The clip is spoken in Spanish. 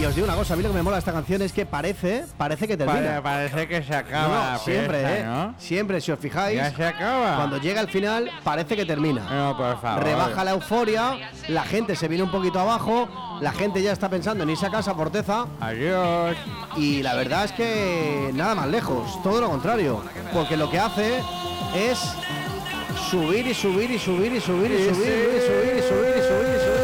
os digo una cosa, a mí lo que me mola de esta canción es que parece que termina. Parece que se acaba. No, siempre, fiesta, ¿no? Siempre, si os fijáis, Ya se acaba. cuando llega el final parece que termina. No, por favor. Rebaja la euforia, la gente se viene un poquito abajo, la gente ya está pensando en irse a casa, Forteza. Adiós. Y la verdad es que nada más lejos, todo lo contrario, porque lo que hace es subir y subir y subir y subir y subir y subir y subir y subir y subir.